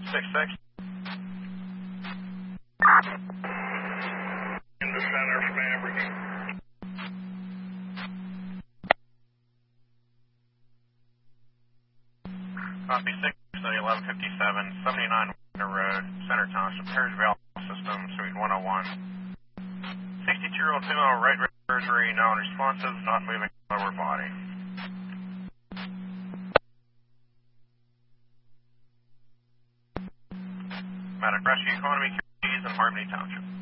6-6. In the center from Ambridge. Copy 6, 1157, 79 Wagner Road, Center Township, Harris Valve System, Suite 101. 62-year-old female right rib surgery, now unresponsive, not moving lower body. Medic Rescue Economy Keys in Harmony Township.